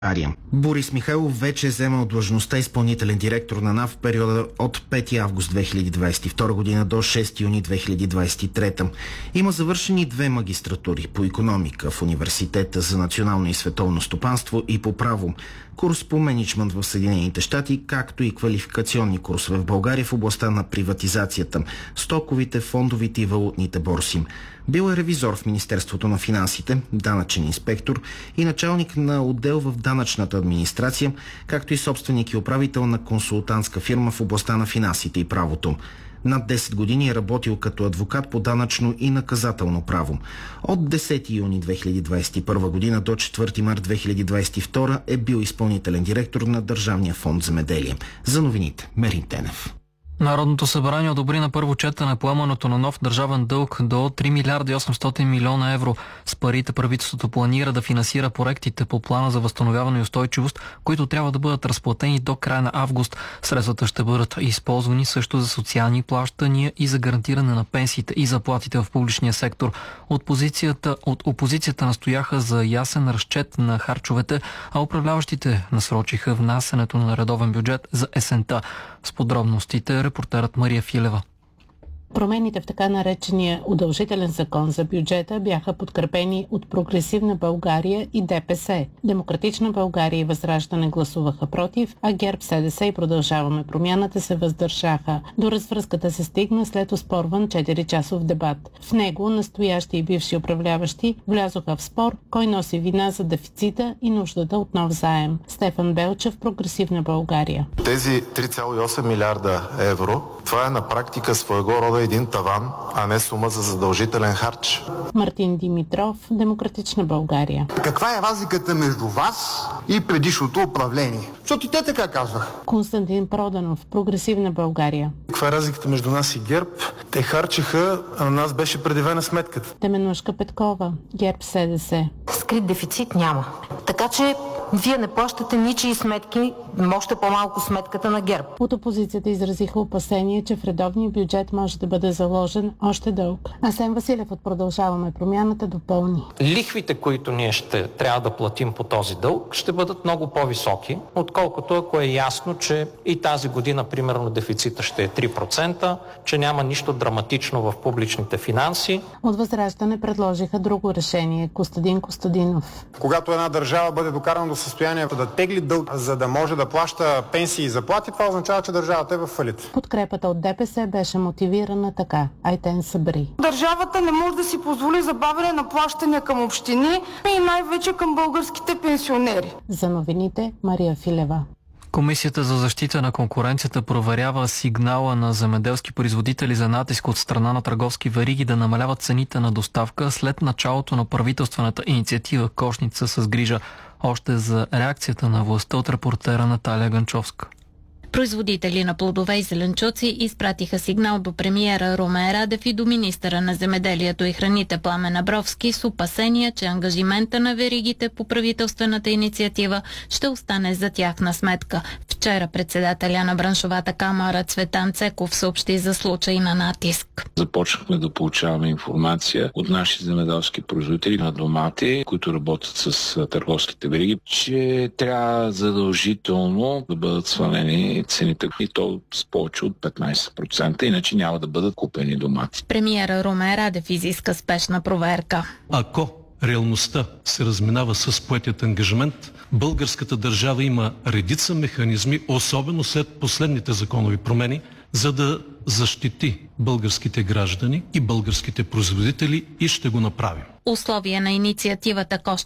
Ария. Борис Михайлов вече е вземал длъжността изпълнителен директор на НАП в периода от 5 август 2022 година до 6 юни 2023. Има завършени 2 магистратури по икономика в Университета за национално и световно стопанство и по право, курс по мениджмънт в Съединените щати, както и квалификационни курсове в България в областта на приватизацията, стоковите, фондовите и валутните борси. Бил е ревизор в Министерството на финансите, данъчен инспектор и началник на отдел в данъчната администрация, както и собственик и управител на консултантска фирма в областта на финансите и правото. Над 10 години е работил като адвокат по данъчно и наказателно право. От 10 юни 2021 година до 4 март 2022 е бил изпълнителен директор на Държавния фонд земеделие. За новините Мерин Тенев. Народното събрание одобри на първо четене поемането на нов държавен дълг до 3 милиарда и 800 милиона евро. С парите правителството планира да финансира проектите по плана за възстановяване и устойчивост, които трябва да бъдат разплатени до края на август. Средствата ще бъдат използвани също за социални плащания и за гарантиране на пенсиите и заплатите в публичния сектор. От опозицията настояха за ясен разчет на харчовете, а управляващите насрочиха внасянето на редовен бюджет за есента. С подробностите репортерът Мария Филева. Промените в така наречения удължителен закон за бюджета бяха подкрепени от Прогресивна България и ДПС. Демократична България и Възраждане гласуваха против, а ГЕРБ, СДС и Продължаваме промяната се въздържаха. До развръзката се стигна след оспорван 4-часов дебат. В него настоящи и бивши управляващи влязоха в спор кой носи вина за дефицита и нуждата от нов заем. Стефан Белчев, Прогресивна България. Тези 3,8 милиарда евро, това е на практика своего рода един таван, а не сума за задължителен харч. Мартин Димитров, Демократична България. Каква е разликата между вас и предишното управление? Защото и те така казвах. Константин Проданов, Прогресивна България. Каква е разликата между нас и ГЕРБ? Те харчиха, а на нас беше предявена сметката. Теменушка Петкова, ГЕРБ, СДС. Скрит дефицит няма. Така че вие не плащате ничии сметки, още по-малко сметката на ГЕРБ. От опозицията изразиха опасение, че в редовния бюджет може да бъде заложен още дълг. Асен Василев от Продължаваме промяната допълни. Лихвите, които ние ще трябва да платим по този дълг, ще бъдат много по-високи, отколкото ако е ясно, че и тази година, примерно, дефицита ще е 3%, че няма нищо драматично в публичните финанси. От Възраждане предложиха друго решение. Костадин Костадинов. Когато една държава бъде докарана до състояние да тегли дълг, за да може да плаща пенсии и заплати, това означава, че държавата е в фалит. Подкрепата от ДПС беше мотивирана така. Айтен Сабри. Държавата не може да си позволи забавяне на плащания към общини и най-вече към българските пенсионери. За новините Мария Филева. Комисията за защита на конкуренцията проверява сигнала на земеделски производители за натиск от страна на търговски вериги да намаляват цените на доставка след началото на правителствената инициатива "Кошница с грижа". Още за реакцията на властта от репортера Наталия Ганчовска. Производители на плодове и зеленчуци изпратиха сигнал до премиера Румен Радев и до министъра на земеделието и храните Пламен Абровски с опасения, че ангажимента на веригите по правителствената инициатива ще остане за тяхна сметка. Вчера председателя на браншовата камара Цветан Цеков съобщи за случай на натиск. Започнахме да получаваме информация от наши земеделски производители на домати, които работят с търговските вериги, че трябва задължително да бъдат свалени цените и то с повече от 15%, иначе няма да бъдат купени домати. Премиера Румен Радев изиска спешна проверка. Ако реалността се разминава с поетият ангажимент, българската държава има редица механизми, особено след последните законови промени, за да защити българските граждани и българските производители и ще го направим. Условия на инициативата